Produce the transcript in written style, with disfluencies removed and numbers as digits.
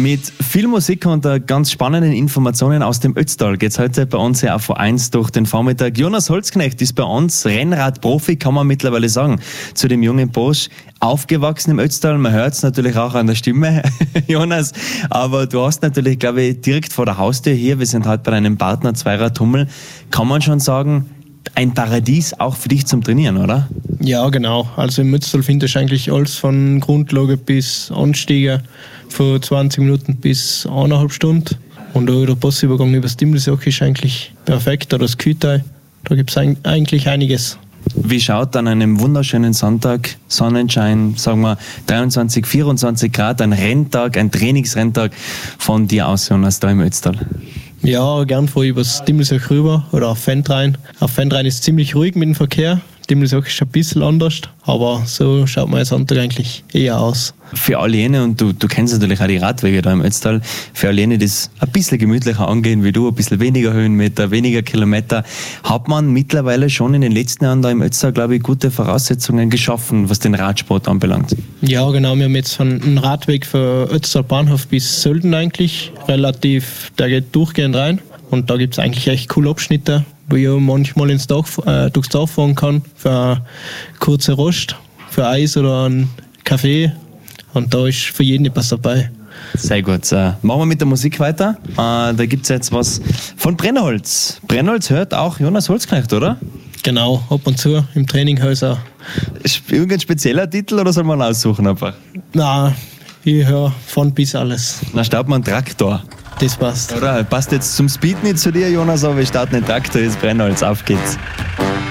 Mit viel Musik und ganz spannenden Informationen aus dem Ötztal geht's heute bei uns ja auf V1 durch den Vormittag. Jonas Holzknecht ist bei uns Rennradprofi, kann man mittlerweile sagen, zu dem jungen Bursch. Aufgewachsen im Ötztal, man hört es natürlich auch an der Stimme, Jonas, aber du hast natürlich, glaube ich, direkt vor der Haustür hier, wir sind heute bei deinem Partner Zweirad-Tummel, kann man schon sagen, ein Paradies auch für dich zum Trainieren, oder? Ja, genau. Also im Ötztal findest du eigentlich alles von Grundlage bis Anstiege, von 20 Minuten bis 1,5 Stunden. Und auch der Passübergang über das Dimmelsjoch ist eigentlich perfekt, oder das Kütei. Da gibt es eigentlich einiges. Wie schaut an einem wunderschönen Sonntag, Sonnenschein, sagen wir 23, 24 Grad, ein Renntag, ein Trainingsrenntag von dir aus, Jonas, da im Ötztal? Ja, gern fahre ich übers Dimmelsjoch rüber oder auf Fendrhein. Auf Fendrhein ist es ziemlich ruhig mit dem Verkehr. Dimmelsjoch ist ein bisschen anders, aber so schaut mein Sonntag eigentlich eher aus. Für alle jene, und du kennst natürlich auch die Radwege da im Ötztal, für alle jene, die es ein bisschen gemütlicher angehen wie du, ein bisschen weniger Höhenmeter, weniger Kilometer, hat man mittlerweile schon in den letzten Jahren da im Ötztal, glaube ich, gute Voraussetzungen geschaffen, was den Radsport anbelangt. Ja, genau, wir haben jetzt einen Radweg von Ötztal Bahnhof bis Sölden eigentlich, der geht durchgehend rein und da gibt es eigentlich echt coole Abschnitte, wo ich manchmal durchs Dorf fahren kann, für eine kurze Rost, für Eis oder einen Kaffee. Und da ist für jeden etwas dabei. Sehr gut. Machen wir mit der Musik weiter. Da gibt es jetzt was von Brennholz. Brennholz hört auch Jonas Holzknecht, oder? Genau, ab und zu im Training also. Irgendein spezieller Titel oder soll man aussuchen einfach? Nein, ich höre von bis alles. Na, starten wir einen Traktor. Das passt. Oder? Passt jetzt zum Speed nicht zu dir, Jonas, aber wir starten den Traktor, ist Brennholz. Auf geht's.